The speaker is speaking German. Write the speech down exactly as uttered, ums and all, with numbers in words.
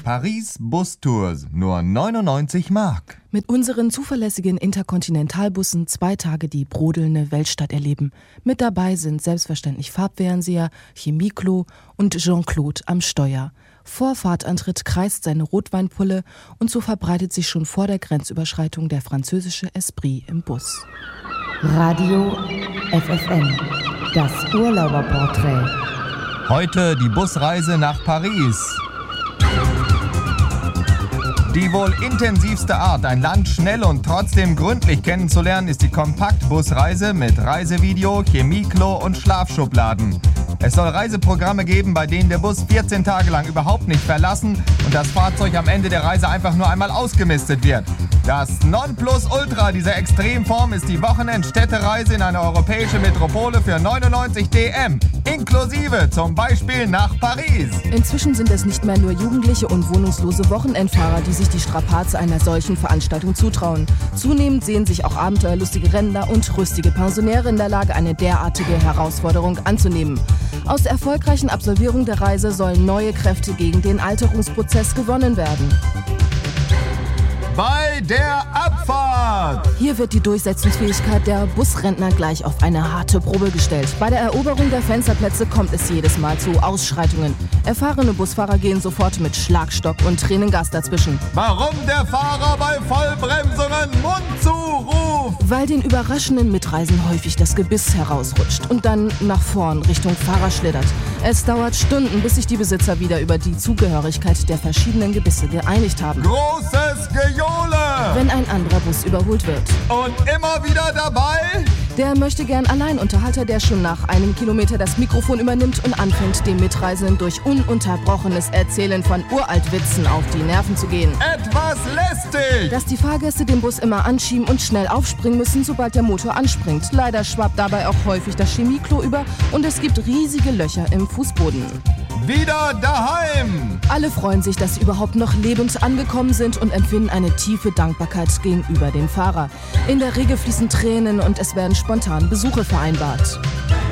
Paris Bustours, nur neunundneunzig Mark. Mit unseren zuverlässigen Interkontinentalbussen zwei Tage die brodelnde Weltstadt erleben. Mit dabei sind selbstverständlich Farbfernseher, Chemieklo und Jean-Claude am Steuer. Vor Fahrtantritt kreist seine Rotweinpulle und so verbreitet sich schon vor der Grenzüberschreitung der französische Esprit im Bus. Radio F F N, das Urlauberporträt. Heute die Busreise nach Paris. Die wohl intensivste Art, ein Land schnell und trotzdem gründlich kennenzulernen, ist die Kompaktbusreise mit Reisevideo, Chemieklo und Schlafschubladen. Es soll Reiseprogramme geben, bei denen der Bus vierzehn Tage lang überhaupt nicht verlassen und das Fahrzeug am Ende der Reise einfach nur einmal ausgemistet wird. Das Nonplusultra dieser Extremform ist die Wochenend-Städtereise in eine europäische Metropole für neunundneunzig D M, inklusive zum Beispiel nach Paris. Inzwischen sind es nicht mehr nur Jugendliche und wohnungslose Wochenendfahrer, die sich die Strapaze einer solchen Veranstaltung zutrauen. Zunehmend sehen sich auch abenteuerlustige Rentner und rüstige Pensionäre in der Lage, eine derartige Herausforderung anzunehmen. Aus der erfolgreichen Absolvierung der Reise sollen neue Kräfte gegen den Alterungsprozess gewonnen werden. Bei der Abfahrt! Hier wird die Durchsetzungsfähigkeit der Busrentner gleich auf eine harte Probe gestellt. Bei der Eroberung der Fensterplätze kommt es jedes Mal zu Ausschreitungen. Erfahrene Busfahrer gehen sofort mit Schlagstock und Tränengas dazwischen. Warum der Fahrer bei Vollbremsungen Mund zuruft? Weil den überraschenden Mitreisen häufig das Gebiss herausrutscht und dann nach vorn Richtung Fahrer schlittert. Es dauert Stunden, bis sich die Besitzer wieder über die Zugehörigkeit der verschiedenen Gebisse geeinigt haben. Großes Gejohle! Wenn ein anderer Bus überholt wird. Und immer wieder dabei? Der möchte gern Alleinunterhalter, der schon nach einem Kilometer das Mikrofon übernimmt und anfängt, dem Mitreisenden durch ununterbrochenes Erzählen von Uraltwitzen auf die Nerven zu gehen. Etwas lästig! Dass die Fahrgäste den Bus immer anschieben und schnell aufspringen müssen, sobald der Motor anspringt. Leider schwappt dabei auch häufig das Chemieklo über und es gibt riesige Löcher im Fußboden. Wieder daheim! Alle freuen sich, dass sie überhaupt noch lebend angekommen sind und empfinden eine tiefe Dankbarkeit gegenüber dem Fahrer. In der Regel fließen Tränen und es werden spontan Besuche vereinbart.